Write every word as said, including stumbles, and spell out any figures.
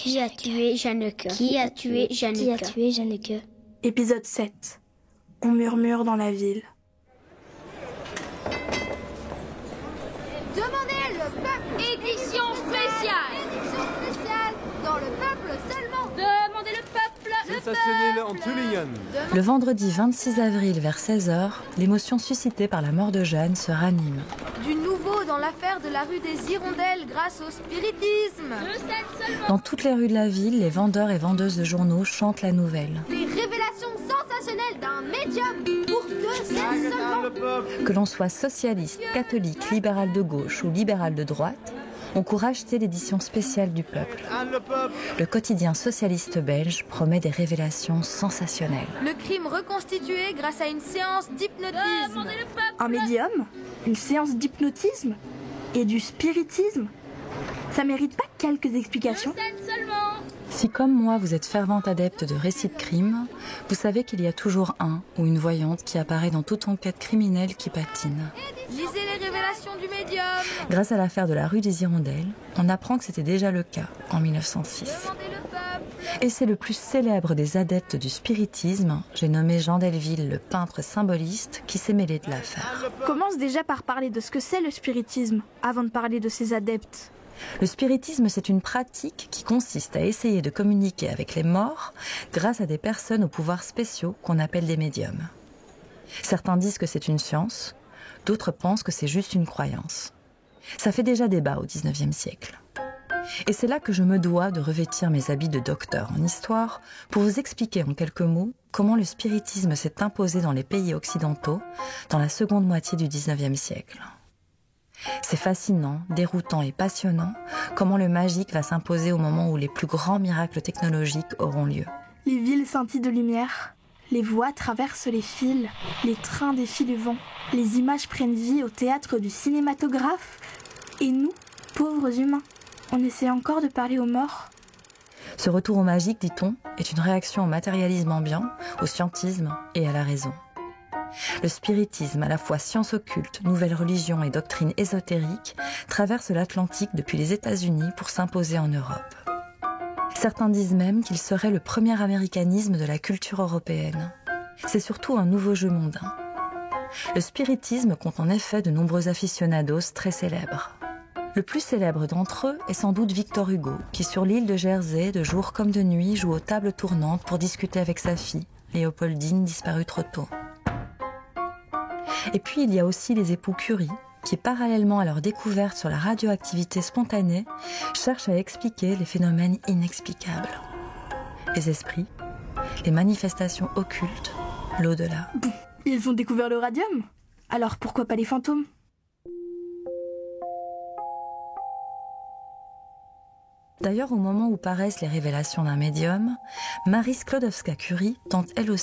Qui a tué Jeanneke? Qui a tué Jeanneke? Qui a tué Jeanneke? Épisode sept. On murmure dans la ville. Demandez le peuple. Édition spéciale. Édition spéciale. Dans le peuple seulement. Demandez le peuple. Le Sensationnel en Tullingen. Le vendredi vingt-six avril vers seize heures, l'émotion suscitée par la mort de Jeanne se ranime. Du nouveau dans l'affaire de la rue des Hirondelles grâce au spiritisme. Dans toutes les rues de la ville, les vendeurs et vendeuses de journaux chantent la nouvelle. Les révélations sensationnelles d'un médium pour deux scènes seulement. Que l'on soit socialiste, catholique, libéral de gauche ou libéral de droite, on court acheter l'édition spéciale du Peuple. Le quotidien socialiste belge promet des révélations sensationnelles. Le crime reconstitué grâce à une séance d'hypnotisme. Un médium? Une séance d'hypnotisme? Et du spiritisme? Ça mérite pas quelques explications? Si comme moi vous êtes fervente adepte de récits de crimes, vous savez qu'il y a toujours un ou une voyante qui apparaît dans toute enquête criminelle qui patine. Lisez les révélations du médium. Grâce à l'affaire de la rue des Hirondelles, on apprend que c'était déjà le cas en mille neuf cent six. Demandez le peuple. Et c'est le plus célèbre des adeptes du spiritisme, j'ai nommé Jean Delville, le peintre symboliste, qui s'est mêlé de l'affaire. Commence déjà par parler de ce que c'est le spiritisme, avant de parler de ses adeptes. Le spiritisme, c'est une pratique qui consiste à essayer de communiquer avec les morts grâce à des personnes aux pouvoirs spéciaux qu'on appelle des médiums. Certains disent que c'est une science, d'autres pensent que c'est juste une croyance. Ça fait déjà débat au dix-neuvième siècle. Et c'est là que je me dois de revêtir mes habits de docteur en histoire pour vous expliquer en quelques mots comment le spiritisme s'est imposé dans les pays occidentaux dans la seconde moitié du dix-neuvième siècle. C'est fascinant, déroutant et passionnant comment le magique va s'imposer au moment où les plus grands miracles technologiques auront lieu. Les villes scintillent de lumière, les voies traversent les fils, les trains défient le vent, les images prennent vie au théâtre du cinématographe. Et nous, pauvres humains, on essaie encore de parler aux morts. Ce retour au magique, dit-on, est une réaction au matérialisme ambiant, au scientisme et à la raison. Le spiritisme, à la fois science occulte, nouvelle religion et doctrine ésotérique, traverse l'Atlantique depuis les États-Unis pour s'imposer en Europe. Certains disent même qu'il serait le premier américanisme de la culture européenne. C'est surtout un nouveau jeu mondain. Le spiritisme compte en effet de nombreux aficionados très célèbres. Le plus célèbre d'entre eux est sans doute Victor Hugo, qui sur l'île de Jersey, de jour comme de nuit, joue aux tables tournantes pour discuter avec sa fille, Léopoldine, disparue trop tôt. Et puis il y a aussi les époux Curie, qui parallèlement à leur découverte sur la radioactivité spontanée, cherchent à expliquer les phénomènes inexplicables. Les esprits, les manifestations occultes, l'au-delà. Ils ont découvert le radium? Alors pourquoi pas les fantômes? D'ailleurs, au moment où paraissent les révélations d'un médium, Marie Sklodowska-Curie tente elle aussi